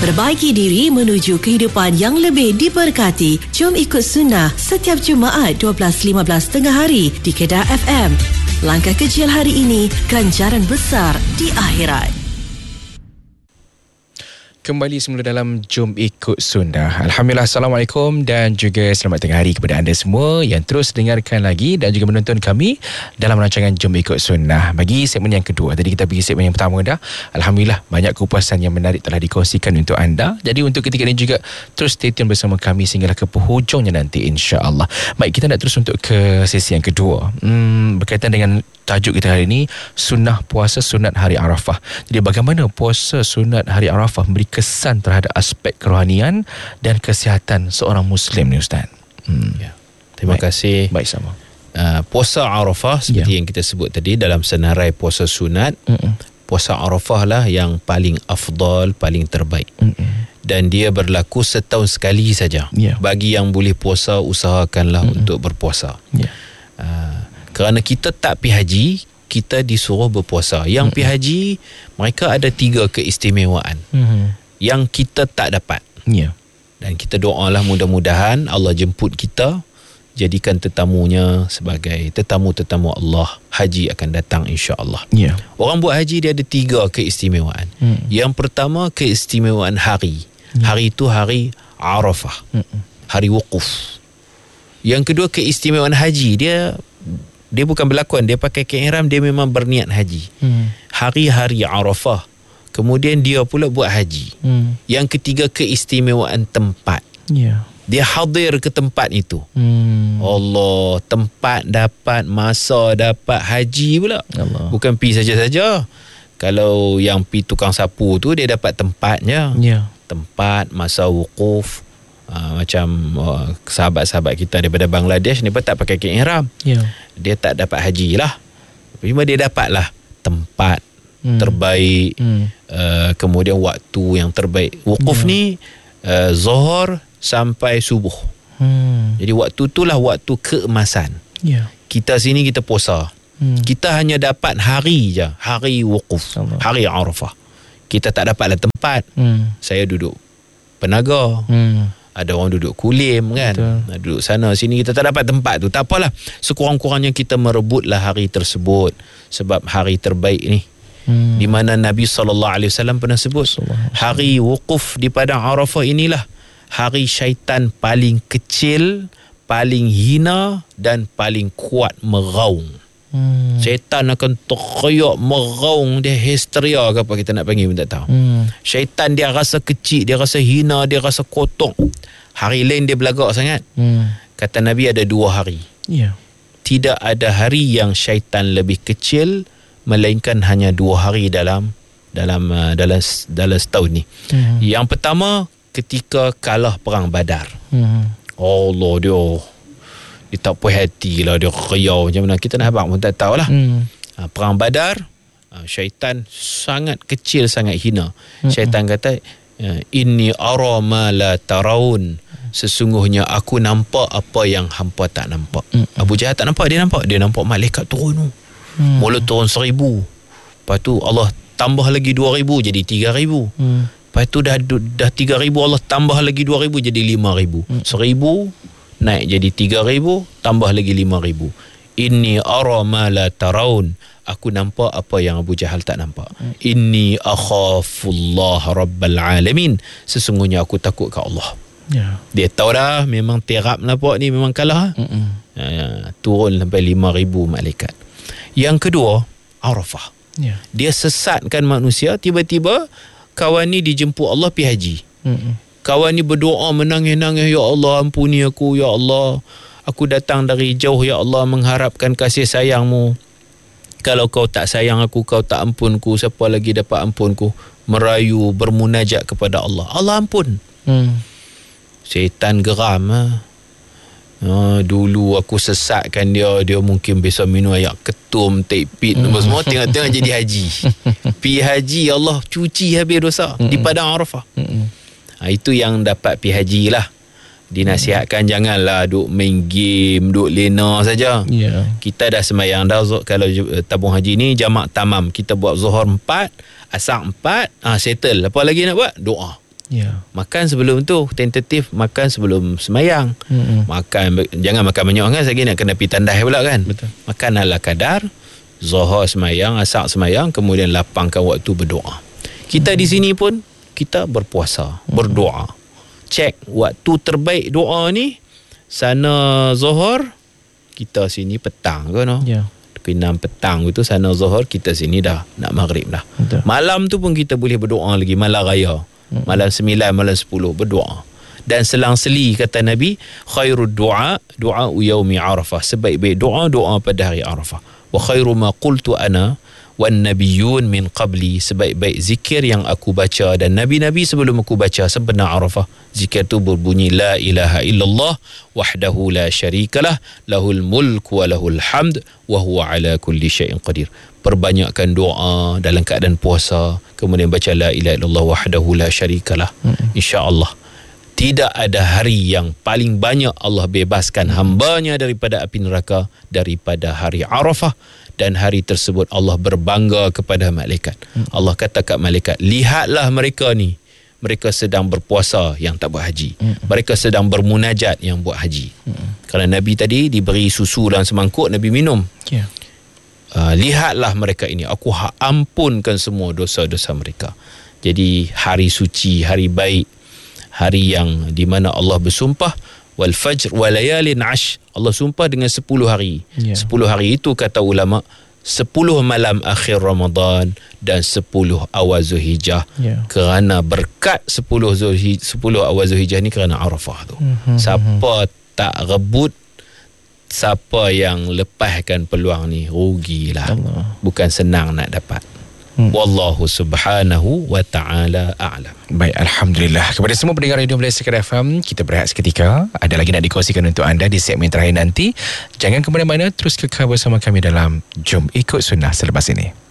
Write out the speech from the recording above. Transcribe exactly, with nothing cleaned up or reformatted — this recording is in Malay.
Perbaiki diri menuju kehidupan yang lebih diberkati. Jom ikut sunnah setiap Jumaat dua belas lima belas tengah hari di Kedah F M. Langkah kecil hari ini, ganjaran besar di akhirat. Kembali semula dalam Jom Ikut Sunnah. Alhamdulillah, Assalamualaikum dan juga selamat tengah hari kepada anda semua yang terus dengarkan lagi dan juga menonton kami dalam rancangan Jom Ikut Sunnah. Bagi segmen yang kedua, tadi kita pergi segmen yang pertama dah. Alhamdulillah, banyak kupasan yang menarik telah dikongsikan untuk anda. Jadi untuk ketika ini juga terus stay tune bersama kami sehinggalah ke penghujungnya nanti, insya-Allah. Baik, kita nak terus untuk ke sesi yang kedua. Hmm, berkaitan dengan tajuk kita hari ini, sunnah puasa sunat hari Arafah. Jadi bagaimana puasa sunat hari Arafah memberi kesan terhadap aspek kerohanian dan kesihatan seorang Muslim ni, Ustaz? Hmm. Ya. Terima Baik. kasih. Baik, sama. Uh, puasa Arafah seperti ya. yang kita sebut tadi dalam senarai puasa sunat, Mm-mm. puasa Arafah lah yang paling afdal, paling terbaik. Mm-mm. Dan dia berlaku setahun sekali saja. Ya. Bagi yang boleh puasa, usahakanlah Mm-mm. untuk berpuasa. Ya. Uh, kerana kita tak pergi haji, kita disuruh berpuasa. Yang mm-hmm. pergi haji, mereka ada tiga keistimewaan mm-hmm. yang kita tak dapat. Yeah. Dan kita doalah mudah-mudahan Allah jemput kita, jadikan tetamunya sebagai tetamu-tetamu Allah. Haji akan datang, insya-Allah. Yeah. Orang buat haji dia ada tiga keistimewaan. Mm. Yang pertama, keistimewaan hari. Yeah. Hari itu hari Arafah. Mm-mm. Hari wukuf. Yang kedua, keistimewaan haji. Dia Dia bukan berlakon, dia pakai ihram, dia memang berniat haji. Hmm. Hari-hari Arafah. Kemudian dia pula buat haji. Hmm. Yang ketiga, keistimewaan tempat. Yeah. Dia hadir ke tempat itu. Hmm. Allah, tempat dapat, masa dapat, haji pula. Allah. Bukan pi saja-saja. Kalau yang pi tukang sapu tu, dia dapat tempatnya. Yeah. Tempat, masa wukuf. Uh, macam uh, sahabat-sahabat kita daripada Bangladesh ni pun tak pakai ihram. Yeah. Dia tak dapat haji lah. Cuma dia dapat lah tempat hmm. terbaik. Hmm. Uh, kemudian waktu yang terbaik. Wukuf yeah. ni uh, Zuhur sampai subuh. Hmm. Jadi waktu tu lah waktu keemasan. Yeah. Kita sini kita puasa. Hmm. Kita hanya dapat hari je. Hari wukuf. Allah. Hari Arafah. Kita tak dapatlah tempat. Hmm. Saya duduk Penaga. Hmm. Ada orang duduk Kulim kan. Betul. Duduk sana sini, kita tak dapat tempat tu. Tak apalah, sekurang-kurangnya kita merebutlah hari tersebut. Sebab hari terbaik ni hmm. di mana Nabi sallallahu alaihi wasallam pernah sebut, hari wukuf di padang Arafah inilah hari syaitan paling kecil, paling hina dan paling kuat meraung. Hmm. Syaitan akan teriak, meraung, dia histeria ke apa kita nak panggil pun tak tahu. Hmm. Syaitan dia rasa kecil, dia rasa hina, dia rasa kotor. Hari lain dia belagak sangat. Hmm. Kata Nabi ada dua hari. Yeah. Tidak ada hari yang syaitan lebih kecil melainkan hanya dua hari dalam dalam uh, dalam dalam setahun ni. Hmm. Yang pertama ketika kalah perang Badar. Hmm. Allah dia Dia tak puas hati lah, dia riau macam mana. Kita nak habaq pun tak tahulah. Hmm. Ha, perang Badar, ha, syaitan sangat kecil, sangat hina. Hmm. Syaitan kata, inni ara ma la taraun. Sesungguhnya aku nampak apa yang hampa tak nampak. Hmm. Abu Jahal tak nampak, dia nampak. Dia nampak malaikat turun tu. Hmm. Mula turun seribu. Lepas tu Allah tambah lagi dua ribu jadi tiga ribu. Hmm. Lepas tu dah, dah tiga ribu, Allah tambah lagi dua ribu jadi lima ribu. Hmm. Seribu naik jadi tiga ribu, tambah lagi lima ribu. Inni ara ma la taraun. Aku nampak apa yang Abu Jahal tak nampak. Hmm. Inni akhafullah rabbal alamin. Sesungguhnya aku takut ke Allah. Ya. Dia tahu dah memang terap nampak ni memang kalah. Ya, turun sampai lima ribu malaikat. Yang kedua, Arafah. Ya. Dia sesatkan manusia, tiba-tiba kawan ni dijemput Allah pergi haji. Hmm. Kawan ni berdoa menangis-nangis, ya Allah ampuni aku, ya Allah aku datang dari jauh, ya Allah mengharapkan kasih sayangmu. Kalau kau tak sayang aku, kau tak ampunku, siapa lagi dapat ampunku? Merayu, bermunajat kepada Allah, Allah ampun. hmm. Syaitan geram. Ha? Ha, dulu aku sesatkan dia, dia mungkin biasa minum ayak ketum, take pit, hmm. semua tengok-tengok jadi haji. Pergi haji, Allah cuci habis dosa hmm. di padang Arafah. hmm. Ha, itu yang dapat pergi haji lah. Dinasihatkan hmm. janganlah duk main game, duk lena saja. Yeah. Kita dah sembahyang dah. Kalau tabung haji ni jamak tamam, kita buat zuhur empat, asar empat, ah settle. Apa lagi nak buat? Doa. Ya. Makan sebelum tu, tentatif makan sebelum semayang. Mm-mm. Makan, jangan makan banyak kan, lagi nak kena pergi tandas pula kan. Betul. Makan ala kadar, Zuhur semayang, Asar semayang, kemudian lapangkan waktu berdoa. Kita mm. di sini pun kita berpuasa, mm. berdoa. Cek waktu terbaik doa ni, sana Zuhur, kita sini petang ke no? Ya. enam petang itu sana Zuhur, kita sini dah nak maghrib dah. Betul. Malam tu pun kita boleh berdoa lagi, malam raya. Hmm. Malam sembilan, malam sepuluh berdoa. Dan selang-seli kata Nabi, khairud du'a du'a yaumi Arafah. Sebaik-baik doa doa pada hari Arafah. Wa khairu ma qultu ana wan nabiyyun min qabli. Sebaik-baik zikir yang aku baca dan nabi-nabi sebelum aku baca sebenar Arafah. Zikir tu berbunyi la ilaha illallah wahdahu la syarikalah lahul mulku wa lahul hamd wa huwa ala kulli syai'in qadir. Perbanyakkan doa dalam keadaan puasa, kemudian baca la ilaha illallah wahdahu la syarikalah. Mm-hmm. Insya-Allah tidak ada hari yang paling banyak Allah bebaskan hambanya daripada api neraka daripada hari Arafah. Dan hari tersebut Allah berbangga kepada malaikat. Hmm. Allah kata kat malaikat, lihatlah mereka ni, mereka sedang berpuasa yang tak buat haji. Hmm. Mereka sedang bermunajat yang buat haji. Hmm. Kerana Nabi tadi diberi susu dalam semangkuk, Nabi minum. Yeah. Uh, lihatlah mereka ini, aku ampunkan semua dosa-dosa mereka. Jadi hari suci, hari baik, hari yang di mana Allah bersumpah, wal fajr wa layalin ash. Allah sumpah dengan sepuluh hari. Yeah. sepuluh hari itu kata ulama, sepuluh malam akhir Ramadan dan sepuluh awal Zulhijjah. Yeah. Kerana berkat sepuluh Zulhijjah, sepuluh awal Zulhijjah ni kerana Arafah tu. Mm-hmm. Siapa tak rebut, siapa yang lepaskan peluang ni, rugilah. Allah. Bukan senang nak dapat. Hmm. Wallahu subhanahu wa ta'ala a'lam. Baik, Alhamdulillah. Kepada semua pendengar Radio Malaysia F M, kita berehat seketika. Ada lagi nak dikongsikan untuk anda di segmen terakhir nanti. Jangan ke mana-mana, terus kekal bersama kami dalam Jom Ikut Sunnah selepas ini.